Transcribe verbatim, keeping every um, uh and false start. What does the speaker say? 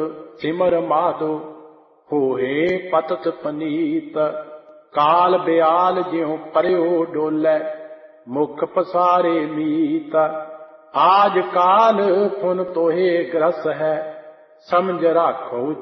सिमर माधो होए पतत पनीत काल ब्याल ज्यों परयो डोलै मुख पसारे मीत आज काल पुन तोहे ग्रस है समझ राखो